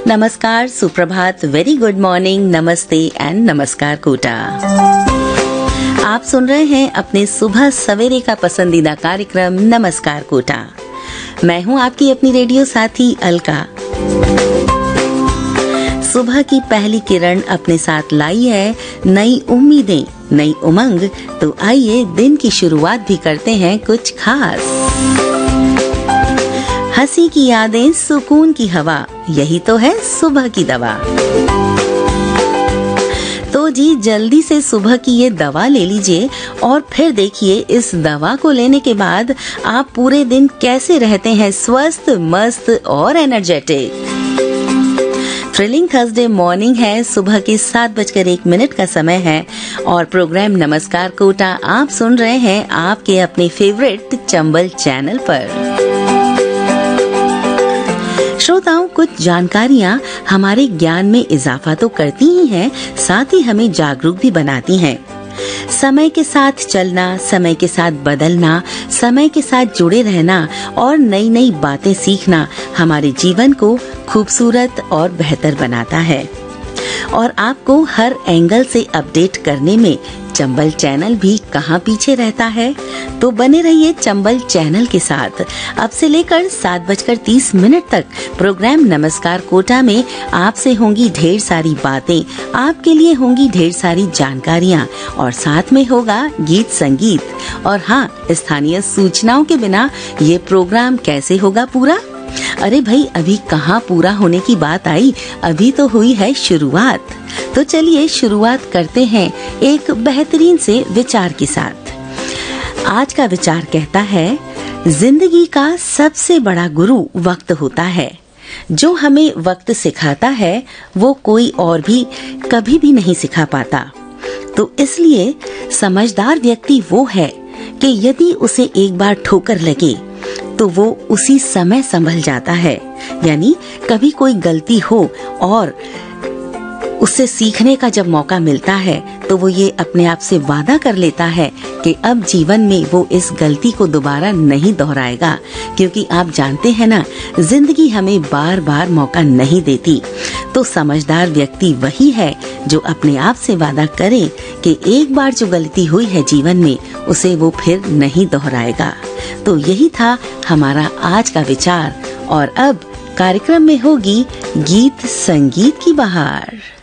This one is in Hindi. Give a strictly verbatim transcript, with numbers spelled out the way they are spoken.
नमस्कार, सुप्रभात, वेरी गुड मॉर्निंग, नमस्ते एंड नमस्कार कोटा। आप सुन रहे हैं अपने सुबह सवेरे का पसंदीदा कार्यक्रम नमस्कार कोटा। मैं हूं आपकी अपनी रेडियो साथी अलका। सुबह की पहली किरण अपने साथ लाई है नई उम्मीदें, नई उमंग। तो आइए दिन की शुरुआत भी करते हैं कुछ खास। हंसी की यादें, सुकून की हवा, यही तो है सुबह की दवा। तो जी जल्दी से सुबह की ये दवा ले लीजिए और फिर देखिए इस दवा को लेने के बाद आप पूरे दिन कैसे रहते हैं स्वस्थ, मस्त और एनर्जेटिक। थ्रिलिंग थर्सडे मॉर्निंग है, सुबह के सात बजकर एक मिनट का समय है और प्रोग्राम नमस्कार कोटा आप सुन रहे हैं आपके अपने फेवरेट चंबल चैनल पर। श्रोताओं, कुछ जानकारियाँ हमारे ज्ञान में इजाफा तो करती ही हैं, साथ ही हमें जागरूक भी बनाती हैं। समय के साथ चलना, समय के साथ बदलना, समय के साथ जुड़े रहना और नई नई बातें सीखना हमारे जीवन को खूबसूरत और बेहतर बनाता है। और आपको हर एंगल से अपडेट करने में चंबल चैनल भी कहाँ पीछे रहता है। तो बने रहिए चंबल चैनल के साथ। अब से लेकर सात बजकर तीस मिनट तक प्रोग्राम नमस्कार कोटा में आपसे होंगी ढेर सारी बातें, आपके लिए होंगी ढेर सारी जानकारियाँ और साथ में होगा गीत संगीत। और हाँ, स्थानीय सूचनाओं के बिना ये प्रोग्राम कैसे होगा पूरा। अरे भाई, अभी कहाँ पूरा होने की बात आई, अभी तो हुई है शुरुआत। तो चलिए शुरुआत करते हैं एक बेहतरीन से विचार के साथ। आज का विचार कहता है, जिंदगी का सबसे बड़ा गुरु वक्त होता है। जो हमें वक्त सिखाता है वो कोई और भी कभी भी नहीं सिखा पाता। तो इसलिए समझदार व्यक्ति वो है कि यदि उसे एक बार ठोकर लगे तो वो उसी समय संभल जाता है। यानी कभी कोई गलती हो और उससे सीखने का जब मौका मिलता है तो वो ये अपने आप से वादा कर लेता है कि अब जीवन में वो इस गलती को दोबारा नहीं दोहराएगा। क्योंकि आप जानते हैं ना, जिंदगी हमें बार बार मौका नहीं देती। तो समझदार व्यक्ति वही है जो अपने आप से वादा करे कि एक बार जो गलती हुई है जीवन में उसे वो फिर नहीं दोहराएगा। तो यही था हमारा आज का विचार। और अब कार्यक्रम में होगी गीत संगीत की बहार।